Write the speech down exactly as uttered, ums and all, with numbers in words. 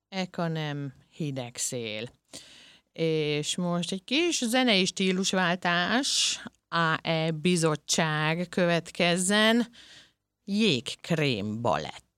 Eka nem hideg szél. És most egy kis zenei stílusváltás, á e Bizottság következzen, Jégkrém balett.